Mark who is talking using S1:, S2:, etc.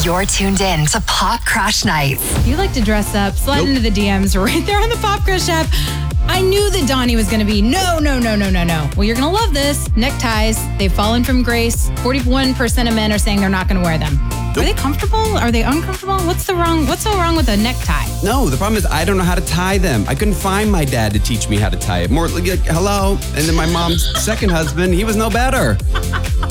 S1: You're tuned in to Pop Crush Nights.
S2: You like to dress up, slide into the DMs right there on the Pop Crush app. I knew that Donnie was going to be no. Well, you're going to love this. Neckties, they've fallen from grace. 41% of men are saying they're not going to wear them. Are they comfortable? Are they uncomfortable? What's so wrong with a necktie?
S3: No, the problem is I don't know how to tie them. I couldn't find my dad to teach me how to tie it. More like, hello. And then my mom's second husband, he was no better.